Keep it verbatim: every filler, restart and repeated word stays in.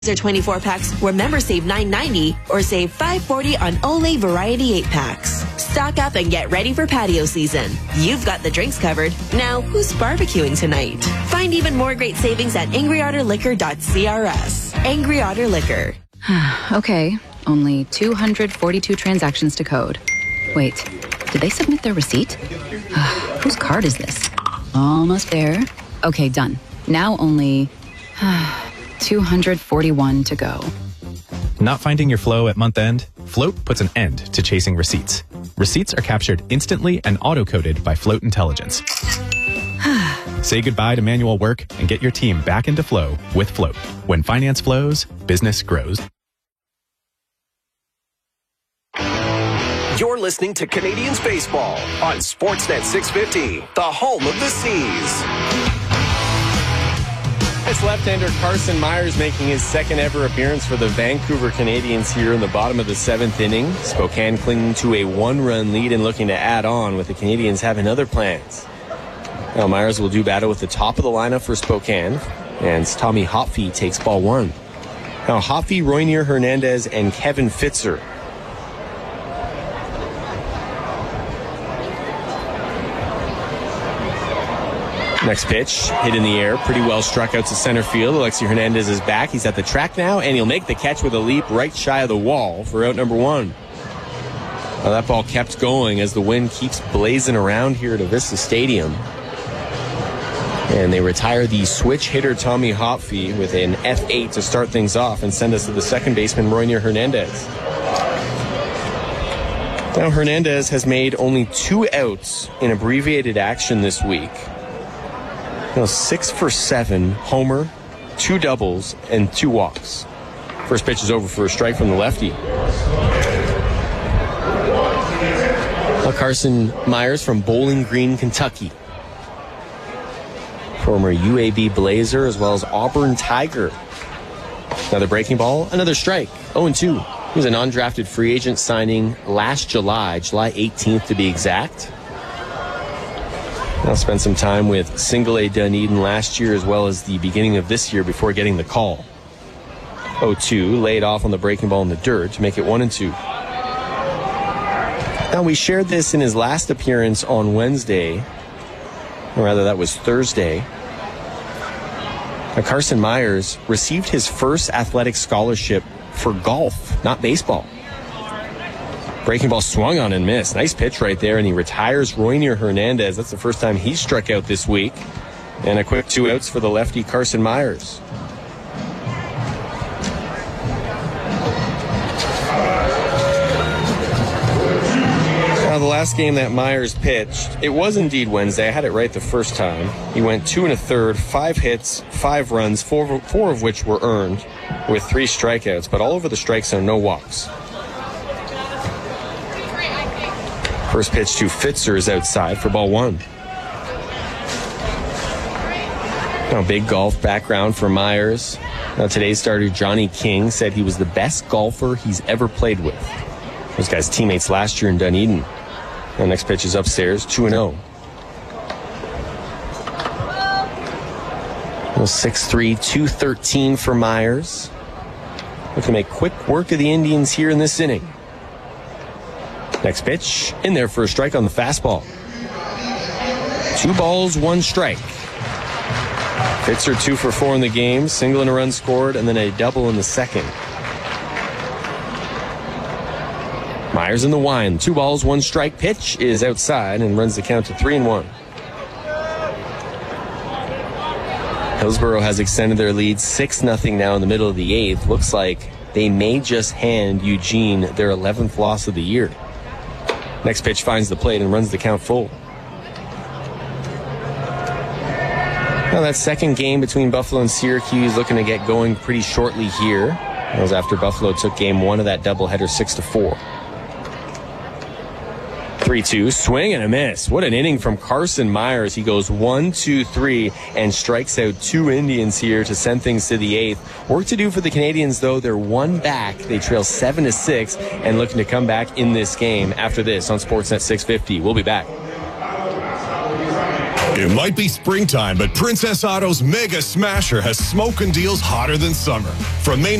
Their twenty-four packs where members save nine ninety or save five forty on Olay Variety eight packs. Stock up and get ready for patio season. You've got the drinks covered. Now, who's barbecuing tonight? Find even more great savings at angry otter liquor dot c r s. Angry Otter Liquor. Okay, only two hundred forty-two transactions to code. Wait, did they submit their receipt? Whose card is this? Almost there. Okay, done. Now only two hundred forty-one to go. Not finding your flow at month end? Float puts an end to chasing receipts. Receipts are captured instantly and auto-coded by Float Intelligence. Say goodbye to manual work and get your team back into flow with Float. When finance flows, business grows. You're listening to Canadians Baseball on Sportsnet six fifty, the home of the Seas. It's left-hander Carson Myers making his second ever appearance for the Vancouver Canadians here in the bottom of the seventh inning. Spokane clinging to a one-run lead and looking to add on, with the Canadians having other plans. Now Myers will do battle with the top of the lineup for Spokane, and Tommy Hopfe takes ball one. Now Hopfe, Roynier Hernandez, and Kevin Fitzer. Next pitch, hit in the air, pretty well struck out to center field. Alexi Hernandez is back. He's at the track now, and he'll make the catch with a leap right shy of the wall for out number one. Now that ball kept going as the wind keeps blazing around here at Avista Stadium. And they retire the switch hitter Tommy Hopfe with an F eight to start things off and send us to the second baseman Roynier Hernandez. Now Hernandez has made only two outs in abbreviated action this week. You know, six for seven, homer, two doubles, and two walks. First pitch is over for a strike from the lefty. Now Carson Myers from Bowling Green, Kentucky. Former U A B Blazer as well as Auburn Tiger. Another breaking ball, another strike, oh and two. He was a non-drafted free agent signing last July, July eighteenth to be exact. Now spent some time with Single A Dunedin last year as well as the beginning of this year before getting the call. oh two, laid off on the breaking ball in the dirt to make it one and two. Now we shared this in his last appearance on Wednesday, or rather that was Thursday. Now Carson Myers received his first athletic scholarship for golf, not baseball. Breaking ball swung on and missed. Nice pitch right there, and he retires Roynier Hernandez. That's the first time he struck out this week. And a quick two outs for the lefty Carson Myers. Now the last game that Myers pitched, it was indeed Wednesday. I had it right the first time. He went two and a third, five hits, five runs, four, four of which were earned with three strikeouts, but all over the strike zone, no walks. First pitch to Fitzer is outside for ball one. Now, big golf background for Myers. Now, today's starter Johnny King said he was the best golfer he's ever played with. Those guys' teammates last year in Dunedin. Now, next pitch is upstairs, two and oh. Well, six three, two thirteen for Myers. Looking to make quick work of the Indians here in this inning. Next pitch, in there for a strike on the fastball. Two balls, one strike. Fitzer two for four in the game, single and a run scored, and then a double in the second. Myers in the wind. Two balls, one strike. Pitch is outside and runs the count to three and one. Hillsborough has extended their lead six nothing now in the middle of the eighth. Looks like they may just hand Eugene their eleventh loss of the year. Next pitch finds the plate and runs the count full. Now that second game between Buffalo and Syracuse looking to get going pretty shortly here. That was after Buffalo took game one of that doubleheader six to four. three two, swing and a miss. What an inning from Carson Myers. He goes one, two, three, and strikes out two Indians here to send things to the eighth. Work to do for the Canadians, though. They're one back. They trail seven to six and looking to come back in this game after this on Sportsnet six fifty. We'll be back. It might be springtime, but Princess Auto's Mega Smasher has smoking deals hotter than summer. From May